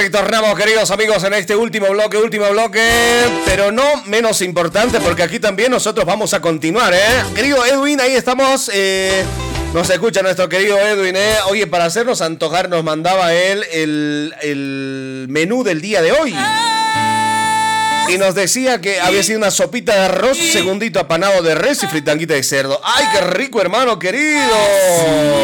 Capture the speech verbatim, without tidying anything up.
Retornamos, queridos amigos, en este último bloque, último bloque, pero no menos importante, porque aquí también nosotros vamos a continuar, ¿eh? Querido Edwin, ahí estamos, eh, nos escucha nuestro querido Edwin, ¿eh? Oye, para hacernos antojar nos mandaba él el, el menú del día de hoy. Y nos decía que había sido una sopita de arroz, segundito apanado de res y fritanguita de cerdo. ¡Ay, qué rico, hermano querido!